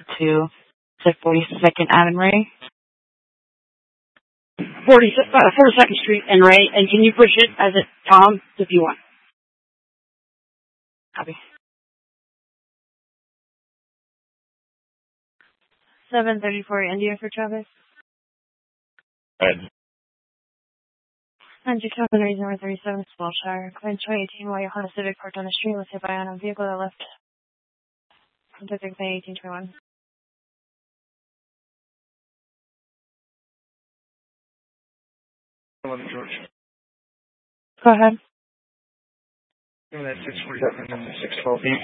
to 42nd Avenue Ray. 42nd Street and Ray. And can you push it as a Tom if you want? Copy. 734 India for Travis. Ed. And Jackson reason number 37, Spellshire. Claim 2018 while your Honda Civic parked on the street was hit by a vehicle that left. Contact 1821. George. Go ahead. Give me that 647 and the 612 beat.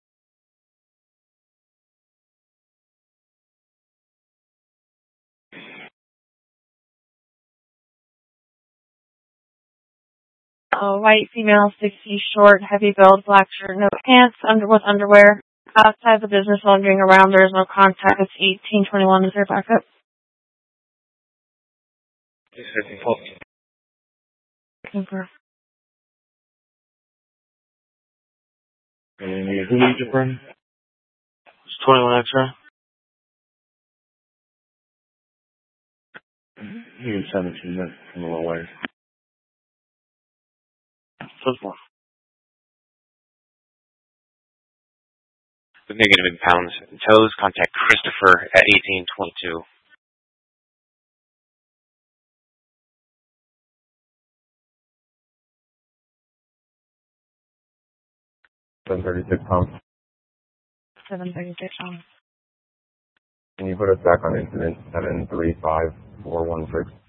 White female, 6 feet short, heavy build, black shirt, no pants, with underwear. Outside the business wandering around, there is no contact. It's 1821. Is there backup? 615. Over. And who needs it, Brandon? It's 21 extra. You can send it to me from a little way. First one. The negative in pounds and toes, contact Christopher at 1822. £736. 736 Can you put us back on incident 735416?